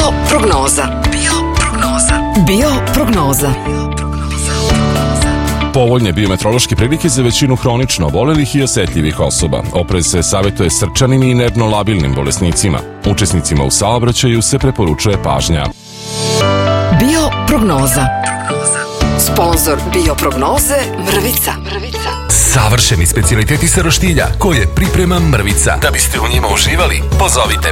Bioprognoza. Bioprognoza. Povoljne biometeorološke prilike za većinu hronično obolelih i osetljivih osoba. Oprez se savjetuje srčanim i nervno labilnim bolesnicima. Učesnicima u saobraćaju se preporučuje pažnja. Bioprognoza. Sponzor Bioprognoze Mrvica. Savršeni specijaliteti sa roštilja koje priprema Mrvica. Da biste u njima uživali, pozovite